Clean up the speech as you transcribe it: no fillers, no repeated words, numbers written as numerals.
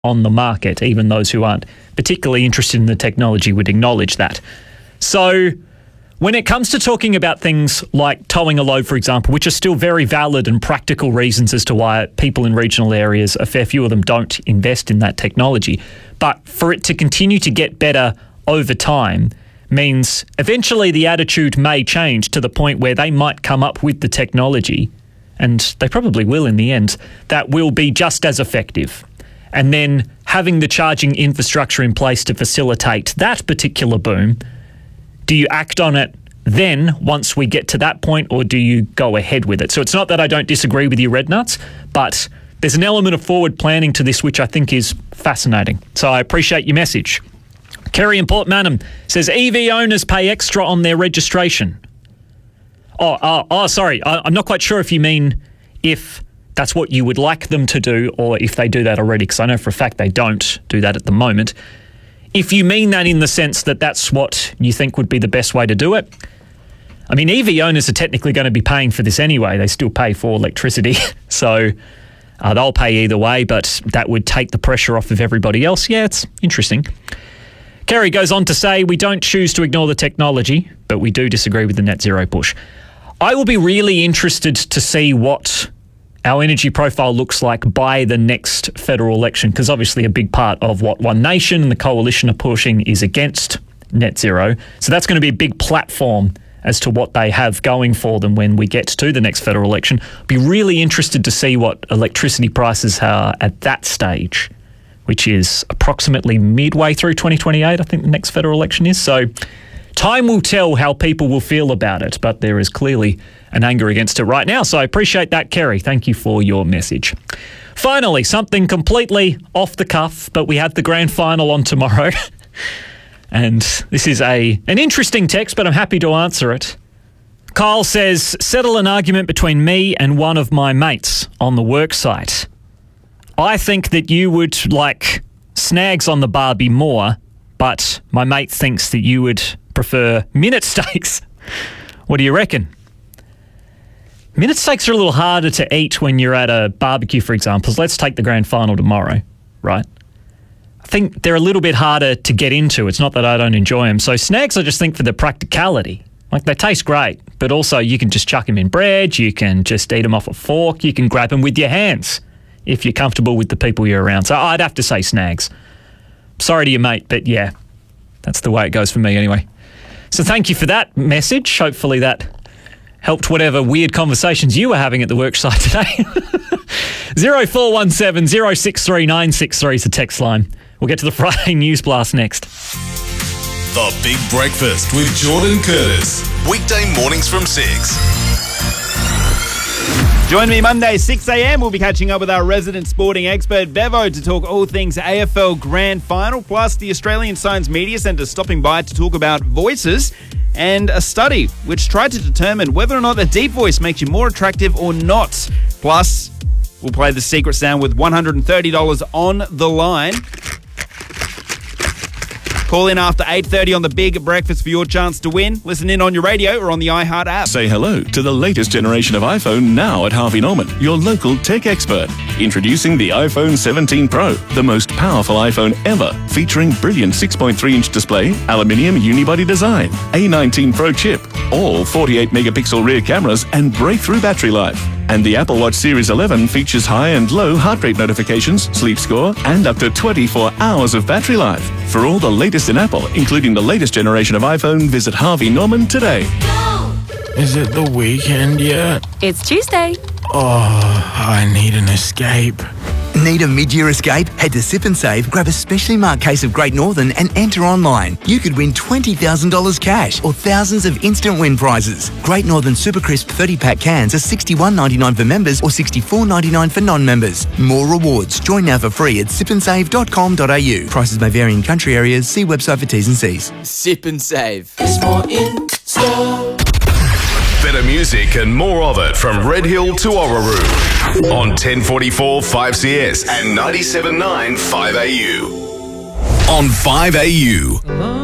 on the market. Even those who aren't particularly interested in the technology would acknowledge that. So when it comes to talking about things like towing a load, for example, which are still very valid and practical reasons as to why people in regional areas, a fair few of them, don't invest in that technology. But for it to continue to get better over time means eventually the attitude may change to the point where they might come up with the technology, and they probably will in the end, that will be just as effective. And then having the charging infrastructure in place to facilitate that particular boom, do you act on it then once we get to that point, or do you go ahead with it? So it's not that I don't disagree with you, Red Nuts, but there's an element of forward planning to this which I think is fascinating. So I appreciate your message. Kerry in Port Manham says EV owners pay extra on their registration. Sorry. I'm not quite sure if you mean if that's what you would like them to do or if they do that already, because I know for a fact they don't do that at the moment. If you mean that in the sense that that's what you think would be the best way to do it, I mean, EV owners are technically going to be paying for this anyway. They still pay for electricity. So they'll pay either way, but that would take the pressure off of everybody else. Yeah, it's interesting. Kerry goes on to say, we don't choose to ignore the technology, but we do disagree with the net zero push. I will be really interested to see what our energy profile looks like by the next federal election, because obviously a big part of what One Nation and the coalition are pushing is against net zero. So that's going to be a big platform as to what they have going for them when we get to the next federal election. I'll be really interested to see what electricity prices are at that stage, which is approximately midway through 2028, I think the next federal election is. So time will tell how people will feel about it, but there is clearly an anger against it right now. So I appreciate that, Kerry. Thank you for your message. Finally, something completely off the cuff, but we have the grand final on tomorrow. And this is an interesting text, but I'm happy to answer it. Kyle says, settle an argument between me and one of my mates on the work site. I think that you would like snags on the barbie more, but my mate thinks that you would prefer minute steaks. What do you reckon? Minute steaks are a little harder to eat when you're at a barbecue, for example. Let's take the grand final tomorrow, right? I think they're a little bit harder to get into. It's not that I don't enjoy them. So snags, I just think for the practicality. Like, they taste great, but also you can just chuck them in bread. You can just eat them off a fork. You can grab them with your hands if you're comfortable with the people you're around. So I'd have to say snags. Sorry to your mate, but yeah, that's the way it goes for me anyway. So thank you for that message. Hopefully that helped whatever weird conversations you were having at the worksite today. 0417 063 963 is the text line. We'll get to the Friday News Blast next. The Big Breakfast with Jordan Curtis. Weekday mornings from 6. Join me Monday, 6 a.m. We'll be catching up with our resident sporting expert, Bevo, to talk all things AFL Grand Final, plus the Australian Science Media Centre stopping by to talk about voices and a study which tried to determine whether or not a deep voice makes you more attractive or not. Plus, we'll play the secret sound with $130 on the line. Call in after 8:30 on the Big Breakfast for your chance to win. Listen in on your radio or on the iHeart app. Say hello to the latest generation of iPhone now at Harvey Norman, your local tech expert. Introducing the iPhone 17 Pro, the most powerful iPhone ever, featuring brilliant 6.3-inch display, aluminium unibody design, A19 Pro chip, all 48-megapixel rear cameras and breakthrough battery life. And the Apple Watch Series 11 features high and low heart rate notifications, sleep score, and up to 24 hours of battery life. For all the latest in Apple, including the latest generation of iPhone, visit Harvey Norman today. Is it the weekend yet? It's Tuesday. Oh, I need an escape. Need a mid-year escape? Head to Sip and Save, grab a specially marked case of Great Northern and enter online. You could win $20,000 cash or thousands of instant win prizes. Great Northern Super Crisp 30-pack cans are $61.99 for members or $64.99 for non-members. More rewards. Join now for free at sipandsave.com.au. Prices may vary in country areas. See website for T's and C's. Sip and Save. There's more in store. Better music and more of it from Red Hill to Orroroo on 1044 5CS and 97.9 5AU. On 5AU.